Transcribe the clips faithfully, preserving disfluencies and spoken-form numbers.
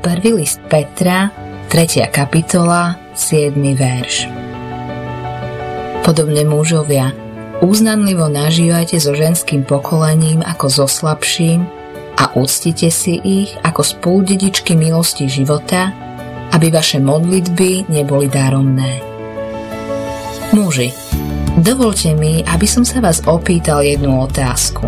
Prvý list Petra, tretia kapitola, siedmy verš. Podobne mužovia, uznanlivo nažívajte so ženským pokolením ako so slabším a uctite si ich ako spoludedičky milosti života, aby vaše modlitby neboli daromné. Muži, dovoľte mi, aby som sa vás opýtal jednu otázku.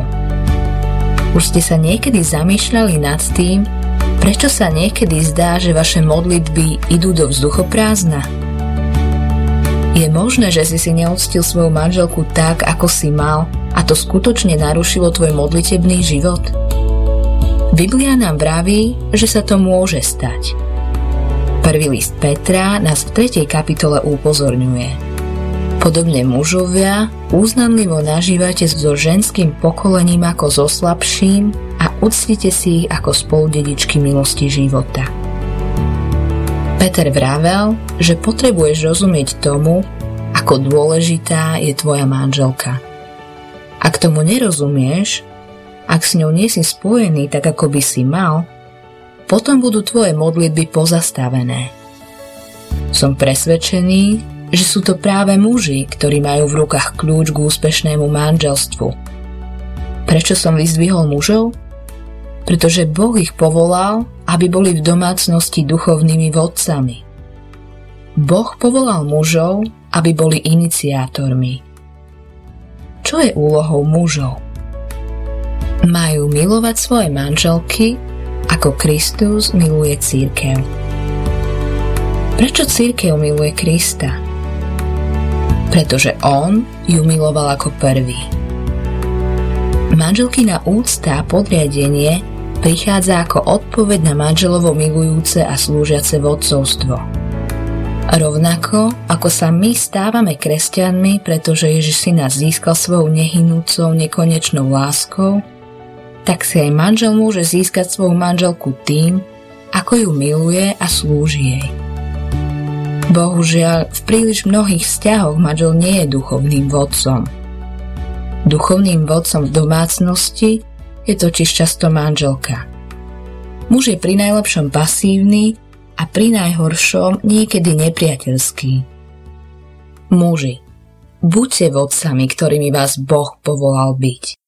Už ste sa niekedy zamýšľali nad tým, prečo sa niekedy zdá, že vaše modlitby idú do vzduchoprázdna? Je možné, že si si neuctil svoju manželku tak, ako si mal, a to skutočne narušilo tvoj modlitebný život? Biblia nám vraví, že sa to môže stať. Prvý list Petra nás v tretej kapitole upozorňuje. Podobne mužovia, uznanlivo nažívajte so ženským pokolením ako so slabším a uctite si ich ako spoludedičky milosti života. Peter vravel, že potrebuješ rozumieť tomu, ako dôležitá je tvoja manželka. Ak tomu nerozumieš, ak s ňou nie si spojený tak, ako by si mal, potom budú tvoje modlitby pozastavené. Som presvedčený, že sú to práve muži, ktorí majú v rukách kľúč k úspešnému manželstvu. Prečo som vyzdvihol mužov? Pretože Boh ich povolal, aby boli v domácnosti duchovnými vodcami. Boh povolal mužov, aby boli iniciátormi. Čo je úlohou mužov? Majú milovať svoje manželky, ako Kristus miluje cirkev. Prečo cirkev miluje Krista? Pretože on ju miloval ako prvý. Manželkina úcta a podriadenie prichádza ako odpoveď na manželovo milujúce a slúžiace vodcovstvo. Rovnako ako sa my stávame kresťanmi, pretože Ježiš si nás získal svojou nehynúcou nekonečnou láskou, tak si aj manžel môže získať svoju manželku tým, ako ju miluje a slúži jej. Bohužiaľ, v príliš mnohých vzťahoch manžel nie je duchovným vodcom. Duchovným vodcom v domácnosti je totiž často manželka. Muž je pri najlepšom pasívny a pri najhoršom niekedy nepriateľský. Muži, buďte vodcami, ktorými vás Boh povolal byť.